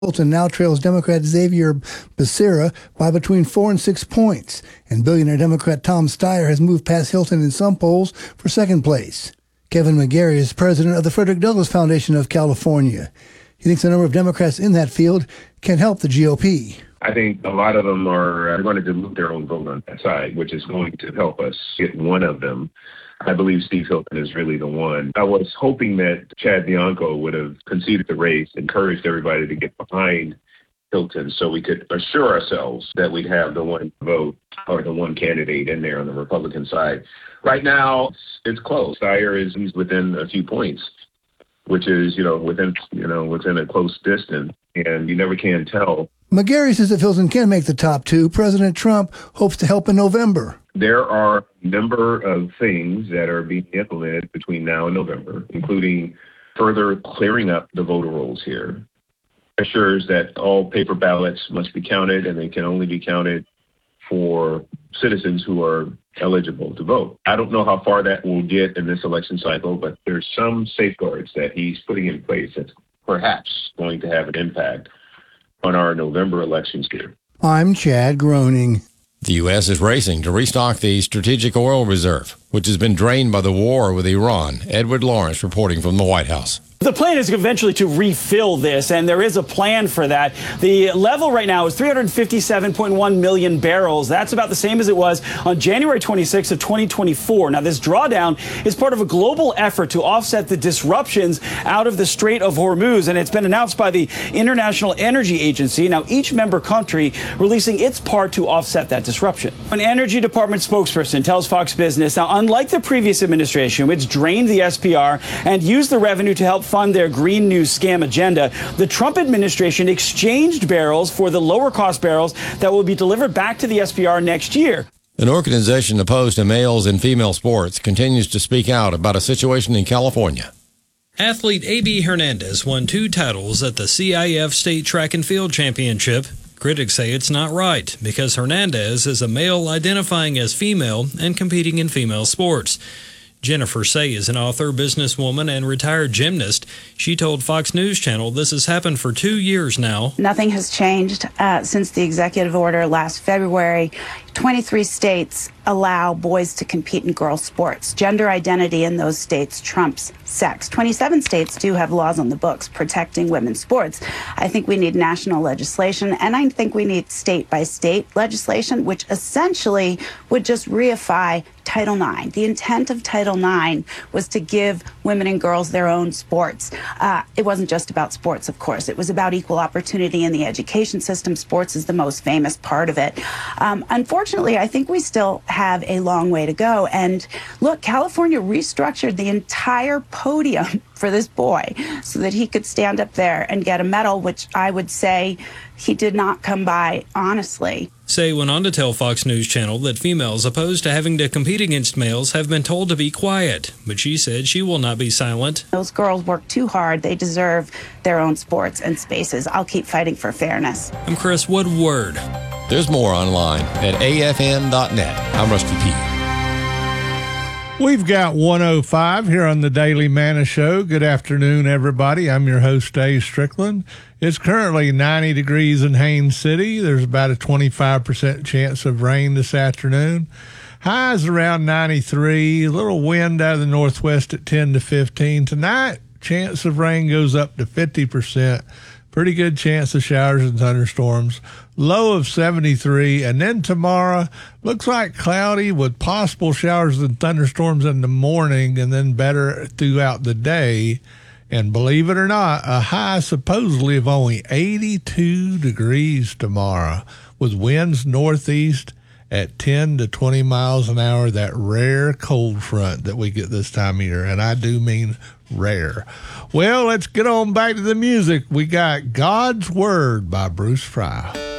Hilton now trails Democrat Xavier Becerra by between 4 and 6 points, and billionaire Democrat Tom Steyer has moved past Hilton in some polls for second place. Kevin McGarry is president of the Frederick Douglass Foundation of California. He thinks the number of Democrats in that field can help the GOP. I think a lot of them are going to dilute their own vote on that side, which is going to help us get one of them. I believe Steve Hilton is really the one. I was hoping that Chad Bianco would have conceded the race, encouraged everybody to get behind Hilton so we could assure ourselves that we'd have the one vote or the one candidate in there on the Republican side. Right now, it's close. Steyer is within a few points, which is, within a close distance, and you never can tell. McGarry says if Hilton can make the top two, President Trump hopes to help in November. There are a number of things that are being implemented between now and November, including further clearing up the voter rolls here. Assures that all paper ballots must be counted, and they can only be counted for citizens who are eligible to vote. I don't know how far that will get in this election cycle, but there's some safeguards that he's putting in place that's perhaps going to have an impact on our November elections here. I'm Chad Groening. The U.S. is racing to restock the strategic oil reserve, which has been drained by the war with Iran. Edward Lawrence reporting from the White House. The plan is eventually to refill this, and there is a plan for that. The level right now is 357.1 million barrels. That's about the same as it was on January 26th of 2024. Now, this drawdown is part of a global effort to offset the disruptions out of the Strait of Hormuz, and it's been announced by the International Energy Agency. Now, each member country releasing its part to offset that disruption. An Energy Department spokesperson tells Fox Business, now, unlike the previous administration, which drained the SPR and used the revenue to help fund their Green New Scam agenda, the Trump administration exchanged barrels for the lower cost barrels that will be delivered back to the SPR next year. An organization opposed to males in female sports continues to speak out about a situation in California. Athlete A.B. Hernandez won 2 titles at the CIF State Track and Field Championship. Critics say it's not right because Hernandez is a male identifying as female and competing in female sports. Jennifer Say is an author, businesswoman, and retired gymnast. She told Fox News Channel this has happened for 2 years now. Nothing has changed since the executive order last February. 23 states allow boys to compete in girls' sports. Gender identity in those states trumps sex. 27 states do have laws on the books protecting women's sports. I think we need national legislation, and I think we need state-by-state legislation, which essentially would just reify Title IX. The intent of Title IX was to give women and girls their own sports. It wasn't just about sports, of course. It was about equal opportunity in the education system. Sports is the most famous part of it. Unfortunately, I think we still have a long way to go. And look, California restructured the entire podium for this boy so that he could stand up there and get a medal, which I would say he did not come by honestly. Say went on to tell Fox News Channel that females opposed to having to compete against males have been told to be quiet, but she said she will not be silent. Those girls work too hard. They deserve their own sports and spaces. I'll keep fighting for fairness. I'm Chris Woodward. There's more online at afn.net. I'm Rusty P. We've got 105 here on the Daily Manna Show. Good afternoon, everybody. I'm your host, Dave Strickland. It's currently 90 degrees in Haines City. There's about a 25% chance of rain this afternoon. Highs around 93. A little wind out of the northwest at 10 to 15. Tonight, chance of rain goes up to 50%. Pretty good chance of showers and thunderstorms. Low of 73. And then tomorrow, looks like cloudy with possible showers and thunderstorms in the morning and then better throughout the day. And believe it or not, a high supposedly of only 82 degrees tomorrow with winds northeast at 10 to 20 miles an hour, that rare cold front that we get this time of year. And I do mean rare. Well, let's get on back to the music. We got God's Word by Bruce Fry.